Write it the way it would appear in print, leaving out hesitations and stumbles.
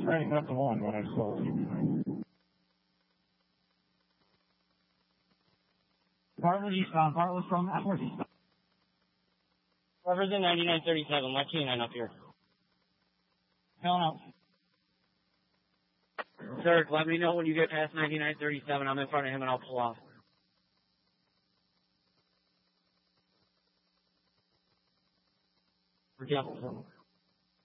straighten up the one when I sold you. Bartlett eastbound. Bartlett from Atworth eastbound. Whoever's in 9937, let K9 up here. Hell no. Sir, let me know when you get past 9937. I'm in front of him and I'll pull off. Yeah.